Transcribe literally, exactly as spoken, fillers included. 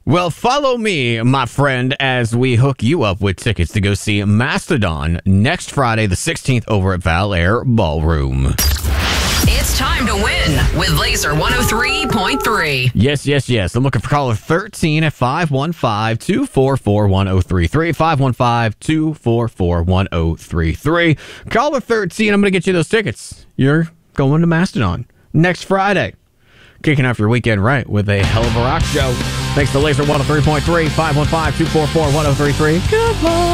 Well, follow me, my friend, as we hook you up with tickets to go see Mastodon next Friday, the sixteenth, over at Val Air Ballroom. It's time to win with Laser one oh three point three. Yes, yes, yes. I'm looking for caller thirteen at five one five, two four four, one oh three three. five one five, two four four, one oh three three. Caller thirteen, I'm going to get you those tickets. You're going to Mastodon next Friday. Kicking off your weekend right with a hell of a rock show. Thanks to Laser one oh three point three, five one five, two four four, one oh three three. Goodbye.